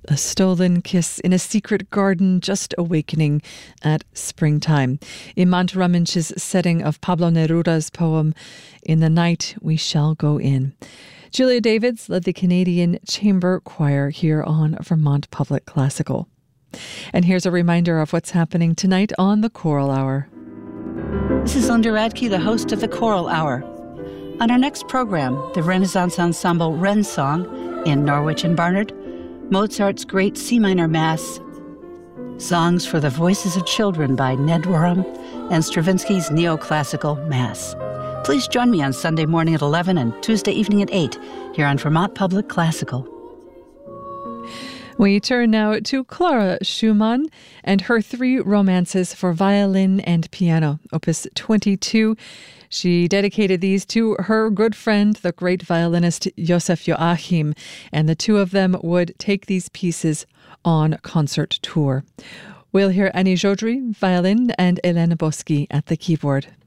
A stolen kiss in a secret garden just awakening at springtime. Iman Raminch's setting of Pablo Neruda's poem, In the Night We Shall Go In. Julia Davids led the Canadian Chamber Choir here on Vermont Public Classical. And here's a reminder of what's happening tonight on the Choral Hour. This is Linda Radke, the host of the Choral Hour. On our next program, the Renaissance ensemble Rensong in Norwich and Barnard, Mozart's Great C Minor Mass, Songs for the Voices of Children by Ned Worham, and Stravinsky's Neoclassical Mass. Please join me on Sunday morning at 11 and Tuesday evening at 8 here on Vermont Public Classical. We turn now to Clara Schumann and her 3 romances for violin and piano, Opus 22. She dedicated these to her good friend, the great violinist Josef Joachim, and the two of them would take these pieces on concert tour. We'll hear Annie Jodry, violin, and Hélène Boski at the keyboard.